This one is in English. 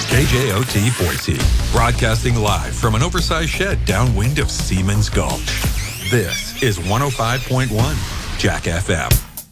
KJOT Boise, broadcasting live from an oversized shed downwind of Siemens Gulch. This is 105.1 Jack FM.